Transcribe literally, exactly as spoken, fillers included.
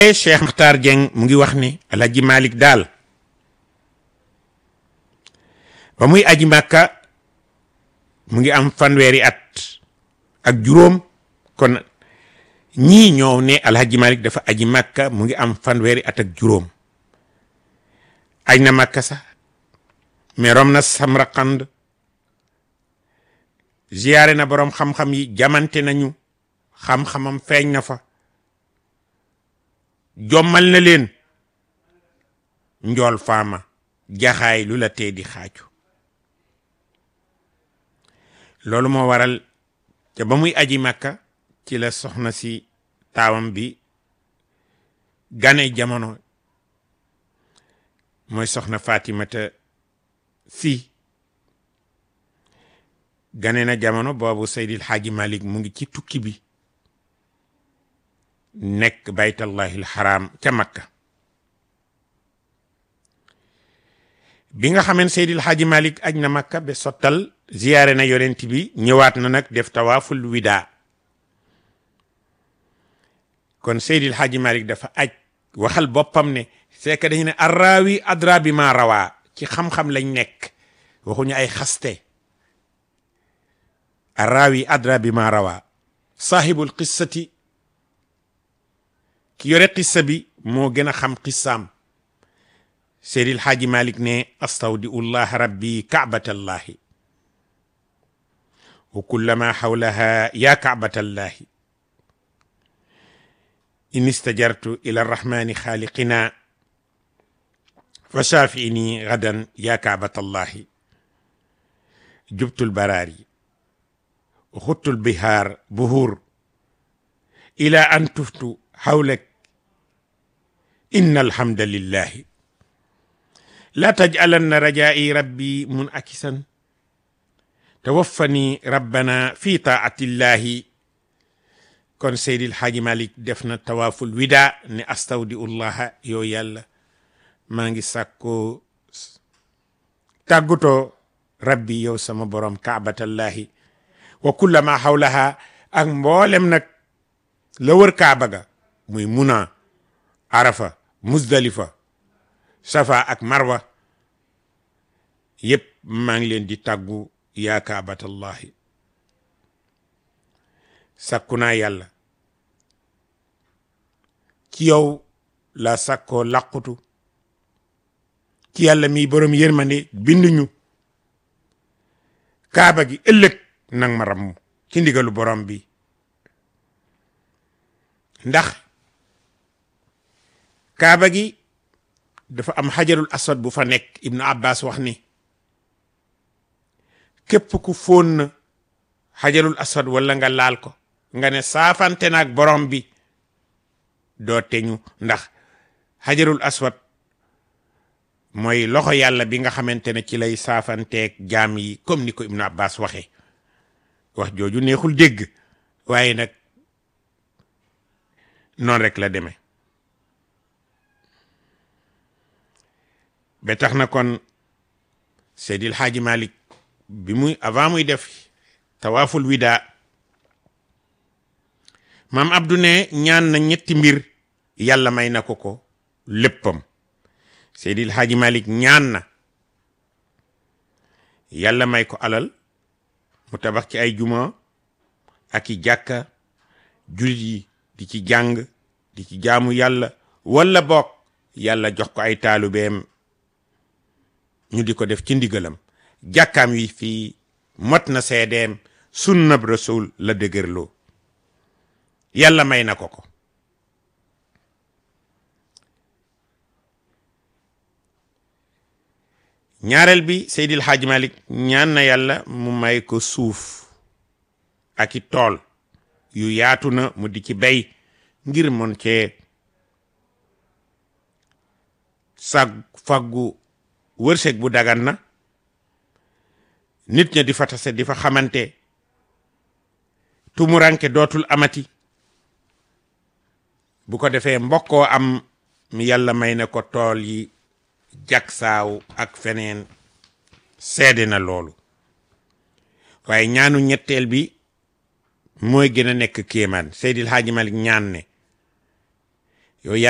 Cheikh Makhtar Dieng mu ngi wax ni Alhaji Malick daal ba muy aji Makka mu ngi am fanweeri at ak juróom. kon ñii ñoo ne Alhaji Malick dafa aji Makka mu ngi am fanweeri at ak juróom. aj na Makka sax mais rom na Samraqand ziyaare na boroom xam-xam yi jamante nañu xam-xamam feeñ na fa jommal na leen njool faama jaxaay lu la tee di xaaju. loolu moo waral te ba muy aji Makka ci la soxna si taawam bi gane jamono mooy soxna Fatimata si gane na jamono boobu Seydil Hadji Malick mu ngi ci tukki bi nekk baytallahil haram ca Makka. bi nga xameen Seydil Hadji Malick aj na Makka ba sottal ziyaare na yonent bi ñëwaat na nag def tawaaful wida. kon Seydil Hadji Malick dafa aj waxal boppam ne c'est que dañu ne arrawi adra bi ma rawaa ci xam-xam lañ nekk waxuñu ay xaste. arrawi adra bi ma rawaa saahibul qissati ki yore qissa bi moo gën a xam qissaam. Seydil Hadji Malick ne astawdi'ullah rabbi kaabatallahi wa kullama hawlaha ya kaabatallahi in istajartu ila arrahmani xaaliqina fa shaafi'ini gadan ya kaabatallahi jubtul baraari wa xuttul bihaar buhur ila an tuftu hawlak inna alhamda lillahi la taj'alanna rajaa'i rabbi munakisan tawaffani rabbana fi taatillahi. kon Seydil Hadji Malick def na tawaaful wida ne astawdi'ullaha yow yàlla maa ngi sàkkoo tàggutoo rabbi yow sama borom kaabatallahi wa kullama hawlaha ak mboolem nag la wër kaaba ga muy Muna Arafa Muzdalifa Safa ak Marwa yépp maa ngi leen di tàggu yaa kaabatallahi. sàkku naa yàlla ci yow la sàkkoo làqutu ci yàlla mi borom yërmande binduñu kaaba gi ëllëg nang ma ramm ci ndigalu borom bi. ndax kaaba gi dafa am xajarul aswad bu fa nekk. Ibnu Abbas wax ni képp ku fóon na xajarul aswad wala nga laal ko nga ne saafante naag borom bi doo teñu. ndax xajarul aswad mooy loxo yàlla bi nga xamante ne ci lay saafanteeg jaam yi comme ni ko Ibnu Abbas waxee. wax jooju neexul dégg waaye nag noonu rek la demee. ba tax na kon Seydil Hadji Malick bi muy avant muy def tawaaful wida maam Abdou ne ñaan na ñetti mbir yàlla may na ko ko léppam. Seydil Hadji Malick ñaan na yàlla may ko alal mu tabax ci ay juma ak i jàkka jullit yi di ci jàng di ci jaamu yàlla wala bokk yàlla jox ko ay taalubeem ñu di ko def ci ndigalam. jàkkaam wi fii mot na seedeem sunnab rasul la dëgërloo yàlla may na ko ko. ñaareel bi Seydil Hadji Malick ñaan na yàlla mu may ko suuf ak i tool yu yaatu na mu di ci bay ngir mon cee sag faggu wërsëg bu dagan na nit ña di fa tase di fa xamante tumuranke dootul amati. bu ko defee mbokkoo am mi yàlla may na ko tool yi jak saaw ak feneen seede na loolu. waaye ñaanu ñetteel bi mooy gën a nekk kéemaan. Seydil Hadji Malick ñaan ne yow